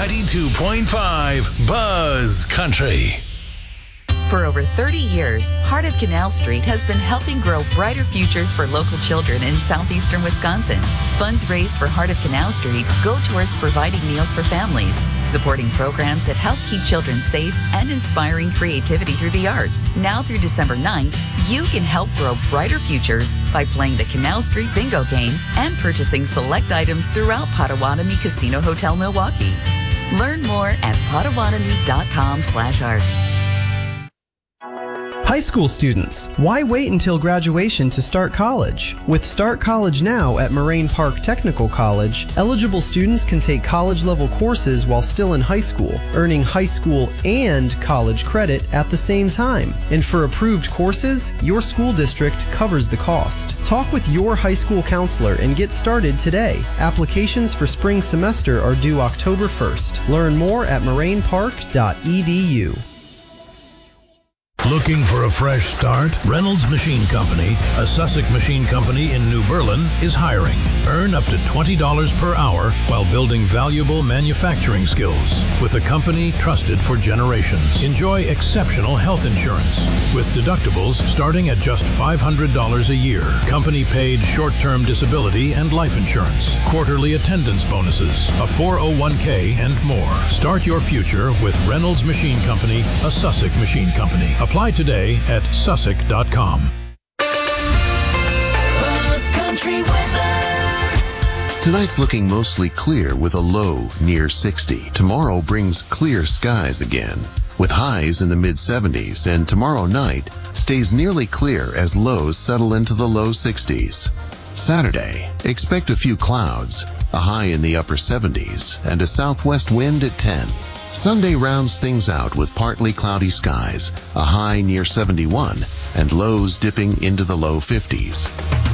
92.5 Buzz Country. For over 30 years, Heart of Canal Street has been helping grow brighter futures for local children in southeastern Wisconsin. Funds raised for Heart of Canal Street go towards providing meals for families, supporting programs that help keep children safe, and inspiring creativity through the arts. Now through December 9th, you can help grow brighter futures by playing the Canal Street Bingo game and purchasing select items throughout Potawatomi Casino Hotel Milwaukee. Learn more at potawatomi.com/art. High school students, why wait until graduation to start college? With Start College Now at Moraine Park Technical College, eligible students can take college-level courses while still in high school, earning high school and college credit at the same time. And for approved courses, your school district covers the cost. Talk with your high school counselor and get started today. Applications for spring semester are due October 1st. Learn more at morainepark.edu. Looking for a fresh start? Reynolds Machine Company, a Sussex machine company in New Berlin, is hiring. Earn up to $20 per hour while building valuable manufacturing skills with a company trusted for generations. Enjoy exceptional health insurance with deductibles starting at just $500 a year. Company-paid short-term disability and life insurance, quarterly attendance bonuses, a 401k, and more. Start your future with Reynolds Machine Company, a Sussex machine company. Apply today at sussex.com. Buzz Country weather. Tonight's looking mostly clear with a low near 60. Tomorrow brings clear skies again, with highs in the mid-70s, and tomorrow night stays nearly clear as lows settle into the low 60s. Saturday, expect a few clouds, a high in the upper 70s, and a southwest wind at 10. Sunday rounds things out with partly cloudy skies, a high near 71, and lows dipping into the low 50s.